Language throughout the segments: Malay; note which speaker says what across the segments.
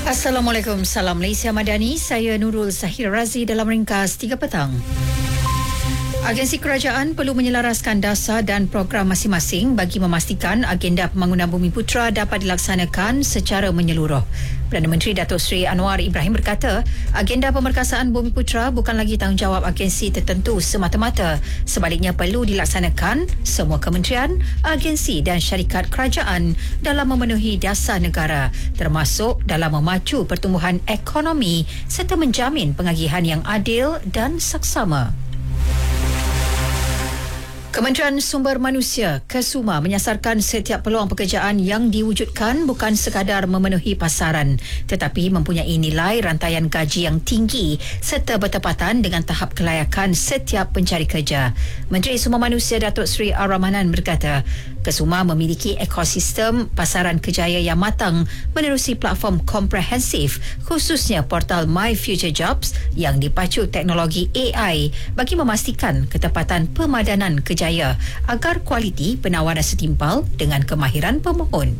Speaker 1: Assalamualaikum, salam Malaysia Madani. Saya Nurul Zahir Razi dalam ringkas 3 petang. Agensi kerajaan perlu menyelaraskan dasar dan program masing-masing bagi memastikan agenda pembangunan Bumiputera dapat dilaksanakan secara menyeluruh. Perdana Menteri Datuk Seri Anwar Ibrahim berkata, agenda pemerkasaan Bumiputera bukan lagi tanggungjawab agensi tertentu semata-mata. Sebaliknya perlu dilaksanakan semua kementerian, agensi dan syarikat kerajaan dalam memenuhi dasar negara, termasuk dalam memacu pertumbuhan ekonomi serta menjamin pengagihan yang adil dan saksama. Kementerian Sumber Manusia KESUMA menyasarkan setiap peluang pekerjaan yang diwujudkan bukan sekadar memenuhi pasaran tetapi mempunyai nilai rantaian gaji yang tinggi serta bertepatan dengan tahap kelayakan setiap pencari kerja. Menteri Sumber Manusia Datuk Seri Ar-Rahmanan berkata, KESUMA memiliki ekosistem pasaran kerjaya yang matang menerusi platform komprehensif khususnya portal My Future Jobs yang dipacu teknologi AI bagi memastikan ketepatan pemadanan kerjaya agar kualiti penawaran setimpal dengan kemahiran pemohon.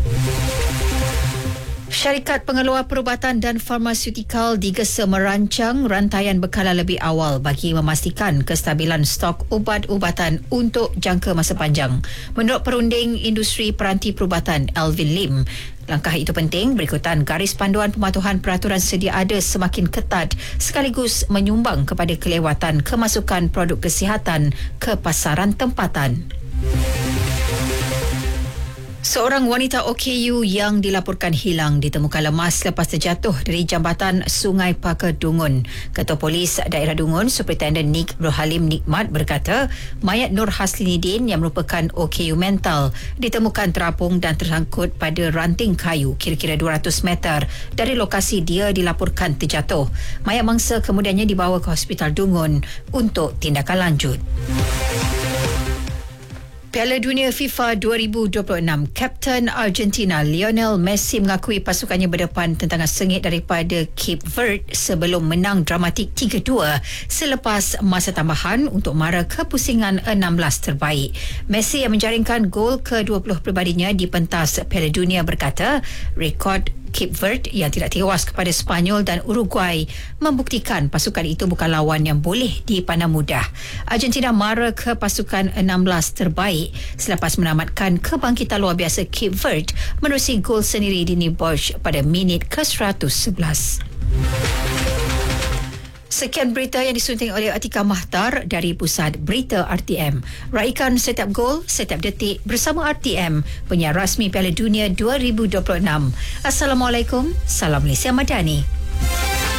Speaker 1: Syarikat Pengeluar Perubatan dan Farmaseutikal digesa merancang rantaian bekalan lebih awal bagi memastikan kestabilan stok ubat-ubatan untuk jangka masa panjang. Menurut Perunding Industri Peranti Perubatan Alvin Lim, langkah itu penting berikutan garis panduan pematuhan peraturan sedia ada semakin ketat sekaligus menyumbang kepada kelewatan kemasukan produk kesihatan ke pasaran tempatan. Seorang wanita OKU yang dilaporkan hilang ditemukan lemas lepas terjatuh dari jambatan Sungai Pakar Dungun. Ketua Polis Daerah Dungun, Superintendent Nik Abdul Halim Nikmat berkata, mayat Nur Haslinidin yang merupakan OKU mental ditemukan terapung dan tersangkut pada ranting kayu kira-kira 200 meter dari lokasi dia dilaporkan terjatuh. Mayat mangsa kemudiannya dibawa ke Hospital Dungun untuk tindakan lanjut. Piala Dunia FIFA 2026, Kapten Argentina Lionel Messi mengakui pasukannya berdepan tentangan sengit daripada Cape Verde sebelum menang dramatik 3-2 selepas masa tambahan untuk mara kepusingan 16 terbaik. Messi yang menjaringkan gol ke-20 pribadinya di pentas Piala Dunia berkata, rekod Cape Verde yang tidak tewas kepada Sepanyol dan Uruguay membuktikan pasukan itu bukan lawan yang boleh dipandang mudah. Argentina mara ke pasukan 16 terbaik selepas menamatkan kebangkitan luar biasa Cape Verde menerusi gol sendiri Dini Borch pada minit ke-111. Sekian berita yang disunting oleh Atika Mahtar dari Pusat Berita RTM. Raikan setiap gol, setiap detik bersama RTM, penyiar rasmi Piala Dunia 2026. Assalamualaikum, salam Malaysia Madani.